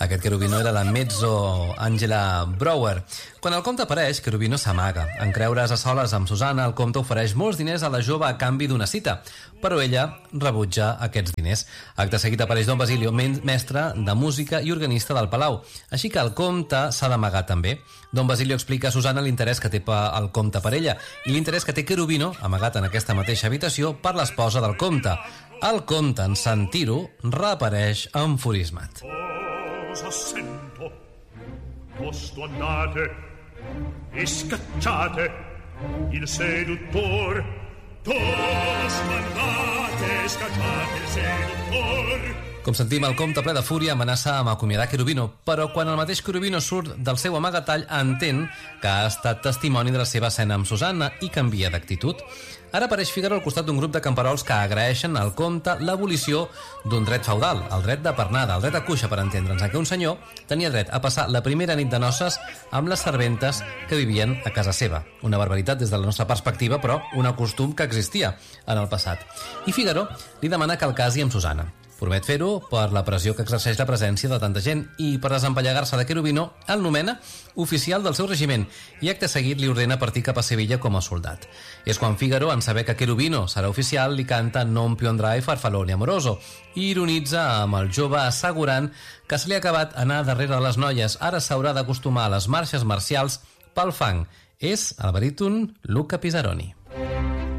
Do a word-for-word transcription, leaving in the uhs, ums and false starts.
Aquest Cherubino era la mezzo Angela Brouwer. Quan el comte apareix, Cherubino s'amaga. En creure's a soles amb Susanna, el comte ofereix molts diners a la jove a canvi d'una cita, però ella rebutja aquests diners. Acte seguit apareix Don Basilio, mestre de música i organista del palau. Així que el comte s'ha d'amagar també. Don Basilio explica a Susanna l'interès que té el comte per ella i l'interès que té Cherubino, amagat en aquesta mateixa habitació, per l'esposa del comte. El comte, en sentir-ho, reapareix enfurismat. Cosa sento? Tosto andate e scacciate il seduttor. Tosto andate e scacciate il seduttor. Com sentim, el comte ple de fúria amenaça amb acomiadar Cherubino, però quan el mateix Cherubino surt del seu amagatall entén que ha estat testimoni de la seva escena amb Susanna i canvia d'actitud. Ara apareix Fígaro al costat d'un grup de camperols que agraeixen al comte l'abolició d'un dret feudal, el dret de pernada, el dret a cuixa, per entendre'ns, en què un senyor tenia dret a passar la primera nit de noces amb les serventes que vivien a casa seva. Una barbaritat des de la nostra perspectiva, però un costum que existia en el passat. I Fígaro li demana que el casi amb Susanna. Promet fer-ho per la pressió que exerceix la presència de tanta gent i per desempallegar-se de Cherubino el nomena oficial del seu regiment i acte seguit li ordena partir cap a Sevilla com a soldat. És quan Fígaro, en saber que Cherubino serà oficial, li canta Non più andrai farfallone amoroso i ironitza amb el jove assegurant que se li ha acabat anar darrere de les noies, ara s'haurà d'acostumar a les marxes marcials pel fang. És el baríton Luca Pisaroni.